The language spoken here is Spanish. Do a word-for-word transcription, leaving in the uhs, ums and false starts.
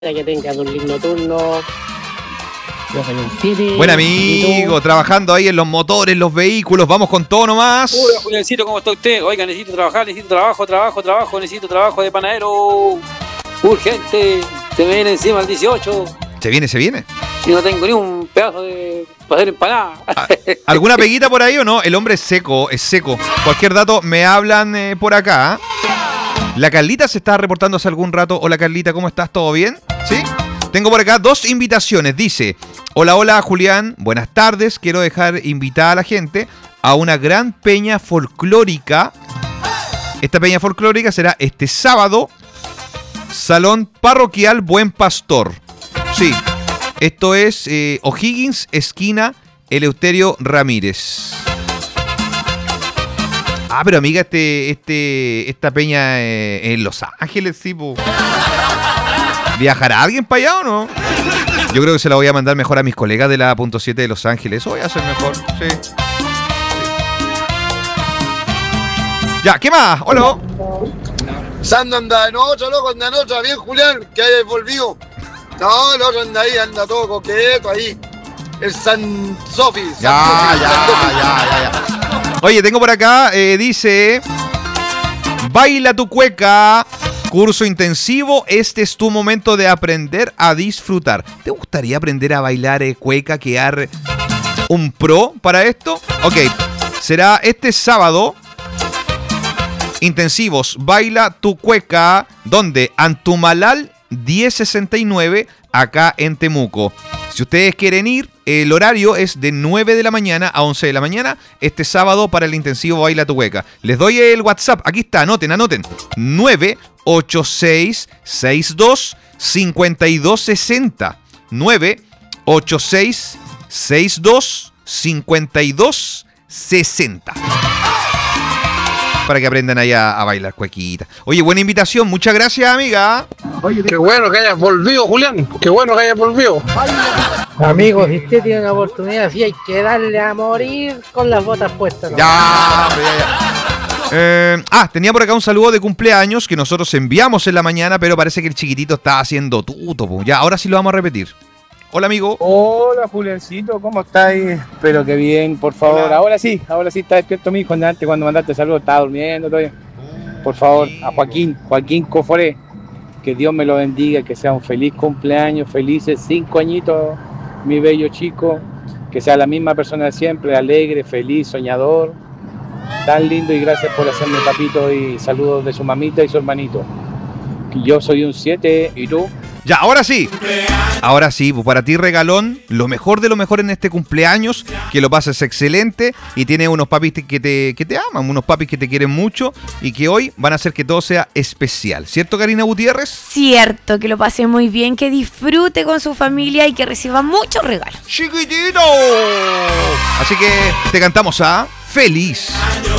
que tengas un lindo turno. Buen amigo, trabajando ahí en los motores, los vehículos, vamos con todo nomás. Hola, Juliancito, ¿cómo está usted? Oiga, necesito trabajar, necesito trabajo, trabajo, trabajo, necesito trabajo de panadero. Urgente, se me viene encima el dieciocho. ¿Se viene, se viene? Y no tengo ni un pedazo de para hacer empanada. ¿Alguna peguita por ahí o no? El hombre es seco, es seco. Cualquier dato me hablan eh, por acá. La Carlita se está reportando hace algún rato. Hola Carlita, ¿cómo estás? ¿Todo bien? ¿Sí? Tengo por acá dos invitaciones. Dice, hola, hola Julián, buenas tardes. Quiero dejar invitada a la gente a una gran peña folclórica. Esta peña folclórica será este sábado, Salón Parroquial Buen Pastor. Sí, esto es eh, O'Higgins, esquina Eleuterio Ramírez. Ah, pero amiga, este, este, esta peña eh, en Los Ángeles, tipo. ¿Viajará alguien para allá o no? Yo creo que se la voy a mandar mejor a mis colegas de la punto siete de Los Ángeles. Eso voy a hacer mejor, sí. sí. Ya, ¿qué más? Hola. Sando anda de noche, loco, anda de noche, bien Julián, que haya volvido. No, el otro anda ahí, anda todo coqueto ahí. El San Sofi. Ya, ya, ya, ya, ya. Oye, tengo por acá, eh, dice, baila tu cueca. Curso intensivo, este es tu momento de aprender a disfrutar. ¿Te gustaría aprender a bailar eh, cueca, quedar un pro para esto? Ok, será este sábado, intensivos, baila tu cueca, ¿dónde? Antumalal diez sesenta y nueve, acá en Temuco. Si ustedes quieren ir, el horario es de nueve de la mañana a once de la mañana, este sábado para el intensivo Baila tu Cueca. Les doy el WhatsApp, aquí está, anoten, anoten. nueve ocho seis seis dos cinco dos seis cero. nueve ocho seis seis dos cinco dos seis cero. Para que aprendan ahí a, a bailar cuequita. Oye, buena invitación, muchas gracias, amiga. Oye, qué bueno que hayas volvido, Julián. Qué bueno que hayas volvido. Amigos, si usted tiene una oportunidad, sí hay que darle a morir con las botas puestas, ¿no? Ya, hombre, ya, ya. Eh, ah, tenía por acá un saludo de cumpleaños que nosotros enviamos en la mañana, pero parece que el chiquitito está haciendo tuto. Po. Ya, ahora sí lo vamos a repetir. Hola, amigo. Hola, Juliancito, ¿cómo estáis? Espero que bien, por favor. Hola. Ahora sí, ahora sí está despierto mi hijo. Antes, cuando mandaste saludos, estaba durmiendo todavía. Por favor, a Joaquín, Joaquín Coforé, que Dios me lo bendiga, que sea un feliz cumpleaños, felices cinco añitos, mi bello chico, que sea la misma persona de siempre, alegre, feliz, soñador, tan lindo, y gracias por hacerme papito, y saludos de su mamita y su hermanito. Yo soy un siete, ¿y tú? Ya, ahora sí. Ahora sí, pues para ti, regalón, lo mejor de lo mejor en este cumpleaños, que lo pases excelente y tienes unos papis que te, que te aman, unos papis que te quieren mucho y que hoy van a hacer que todo sea especial. ¿Cierto, Karina Gutiérrez? Cierto, que lo pase muy bien, que disfrute con su familia y que reciba muchos regalos. ¡Chiquitito! Así que te cantamos a Feliz.